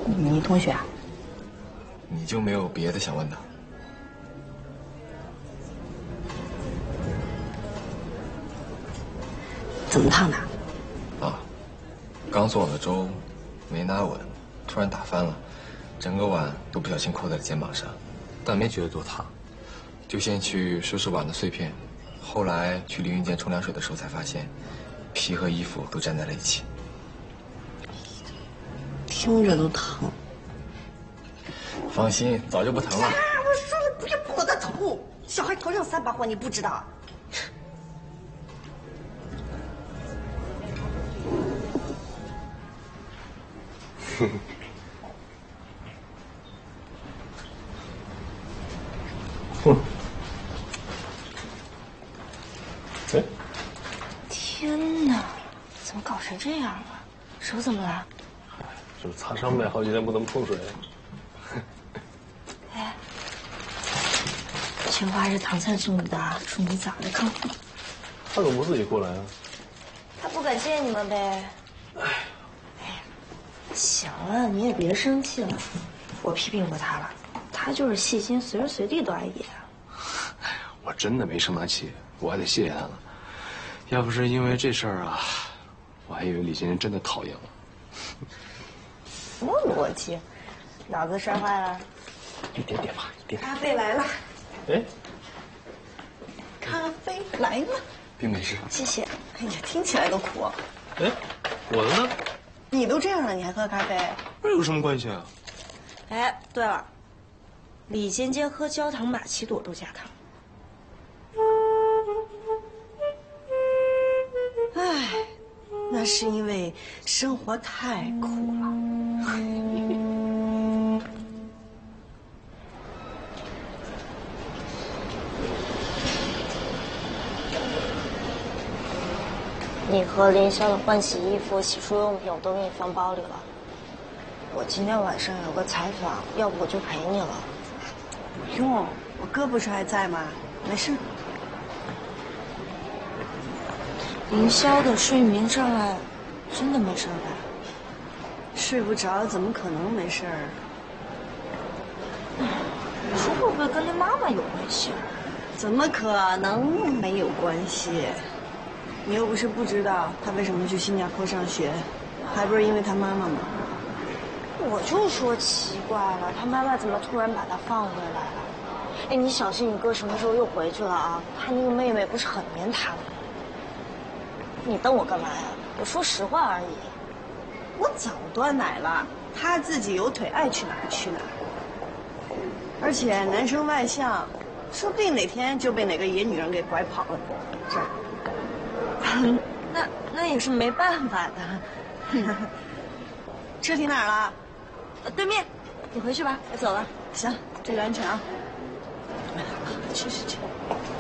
你同学啊？ 你就没有别的想问的？ 怎么烫的？ 啊，刚做好的粥没拿稳，突然打翻了，整个碗都不小心扣在了肩膀上，但没觉得多烫，就先去收拾碗的碎片。后来去淋浴间冲凉水的时候才发现，皮和衣服都粘在了一起。 听着都疼。 放心，早就不疼了。 我说了不是我的头，小孩头上3把火，你不知道？ 哼。哎， 天哪，怎么搞成这样了？手怎么了？ 这不擦伤呗，好几天不能碰水。 哎，全花是唐灿送你的，祝你早日康复。 他怎么不自己过来啊？ 他不敢见你们呗。哎，行了，你也别生气了。我批评过他了，他就是细心，随时随地都爱野。 我真的没生他气，我还得谢谢他呢。要不是因为这事儿啊，我还以为李先生真的讨厌我。 什么逻辑？脑子摔坏了？ 一点点吧，一点点。 咖啡来了。 哎， 咖啡来了。 并没事。 谢谢。 哎呀，听起来都苦。 哎，我的呢？ 你都这样了，你还喝咖啡？ 这有什么关系啊？ 哎，对了，李尖尖喝焦糖玛奇朵都加糖。 唉，那是因为生活太苦了。 你和林霄的换洗衣服、洗漱用品我都给你放包里了。我今天晚上有个采访，要不我就陪你了。 不用，我哥不是还在吗？没事。 林霄的睡眠障碍真的没事吧？ 睡不着，怎么可能没事儿？ 你说会不会跟他妈妈有关系？ 怎么可能没有关系？你又不是不知道他为什么去新加坡上学，还不是因为他妈妈吗？ 我就说奇怪了，他妈妈怎么突然把他放回来了？哎，你小心你哥什么时候又回去了啊？他那个妹妹不是很黏他吗？你瞪我干嘛呀？我说实话而已。 我早断奶了，他自己有腿，爱去哪儿去哪儿。而且男生外向，说不定哪天就被哪个野女人给拐跑了。是。 那也是没办法的。 车停哪儿了？ 对面。你回去吧，我走了。 行，注意安全啊。去。